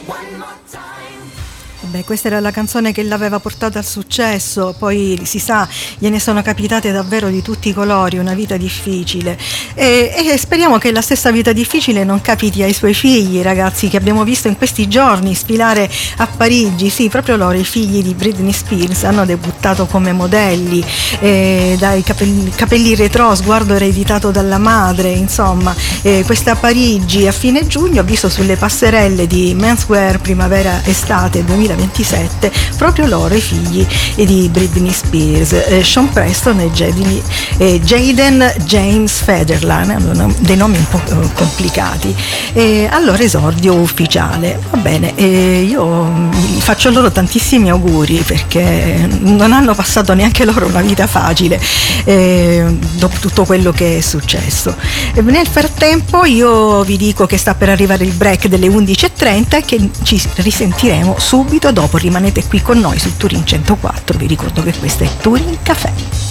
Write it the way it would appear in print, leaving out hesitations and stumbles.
Beh, questa era la canzone che l'aveva portata al successo, poi si sa, gliene sono capitate davvero di tutti i colori, una vita difficile e speriamo che la stessa vita difficile non capiti ai suoi figli, ragazzi, che abbiamo visto in questi giorni sfilare a Parigi. Sì, proprio loro, i figli di Britney Spears, hanno debuttato come modelli, dai capelli retro, sguardo ereditato dalla madre, insomma, questa Parigi a fine giugno ha visto sulle passerelle di Menswear primavera-estate 2027 proprio loro, i figli di Britney Spears, Sean Preston e Jaden James Federline, hanno dei nomi un po' complicati, al loro esordio ufficiale. Va bene, io faccio loro tantissimi auguri, perché non hanno passato neanche loro una vita facile dopo tutto quello che è successo. Nel frattempo io vi dico che sta per arrivare il break delle 11:30 e che ci risentiremo subito dopo. Rimanete qui con noi su Turin 104, vi ricordo che questo è Turin Café.